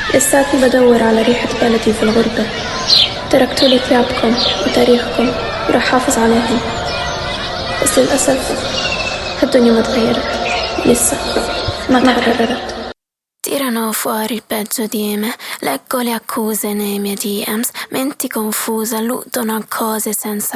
لساتني بدور على ريحة بلدي في الغربة. تركتولي ثيابكم وتاريخكم وراح حافظ عليهم، بس للأسف الدنيا ما تغيرت لسه، ما تحررت. Tirano fuori il peggio di me, leggo le accuse nei miei DMs, menti confusa, alludono a cose senza